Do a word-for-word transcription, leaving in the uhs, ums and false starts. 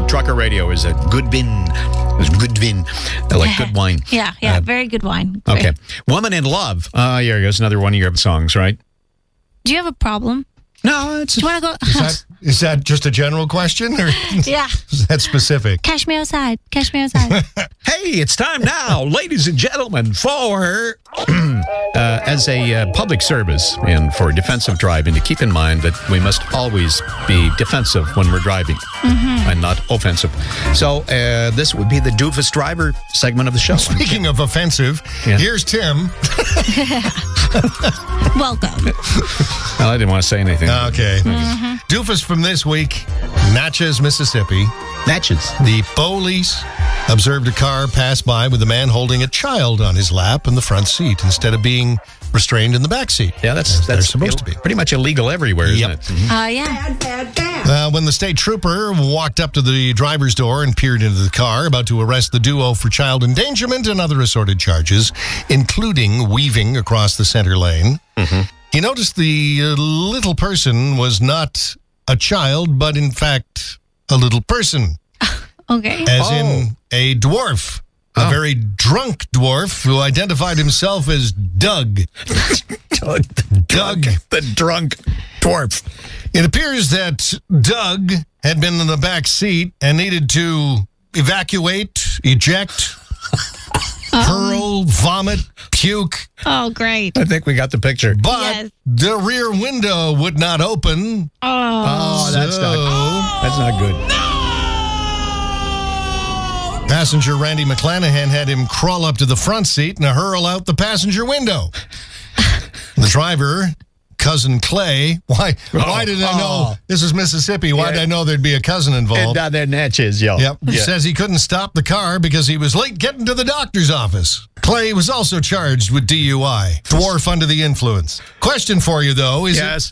Trucker Radio is a good vin. It's good vin. I like good wine. Yeah, yeah, Uh, very good wine. Okay. Great. Woman in Love. Uh, here goes another one of your songs, right? Do you have a problem? No, it's... Do you want to go? Is that, is that just a general question, or Yeah. is that specific? Cash me outside. Cash me outside. Hey, it's time now, ladies and gentlemen, for, uh, as a uh, public service and for defensive driving, to keep in mind that we must always be defensive when we're driving and not offensive. So uh, this would be the doofus driver segment of the show. Speaking of offensive, Yeah. here's Tim. Welcome. Well, I didn't want to say anything. Okay. Doofus from this week, Natchez, Mississippi. Matches. The police observed a car pass by with a man holding a child on his lap in the front seat instead of being restrained in the back seat. Yeah, that's As they're that's supposed to be. pretty much illegal everywhere, isn't Yep. it? Mhm. Uh, yeah. Uh, when the state trooper walked up to the driver's door and peered into the car, about to arrest the duo for child endangerment and other assorted charges, including weaving across the center lane, he noticed the uh, little person was not a child, but in fact a little person, Okay. as Oh. in a dwarf. A Oh. very drunk dwarf who identified himself as Doug. Doug, Doug. the drunk dwarf. It appears that Doug had been in the back seat and needed to evacuate, eject, hurl, vomit, puke, Oh, great. I think we got the picture. but Yes. the rear window would not open. Oh. Oh, that's So- not. That's not good. Passenger Randy McClanahan had him crawl up to the front seat and hurl out the passenger window. The driver, cousin Clay, why why did I know oh. this is Mississippi? Why Yeah. did I know there'd be a cousin And involved? down there, Natchez, yo. Yep. Yeah. Says he couldn't stop the car because he was late getting to the doctor's office. Clay was also charged with D U I. Dwarf under the influence. Question for you, though, is it Yes.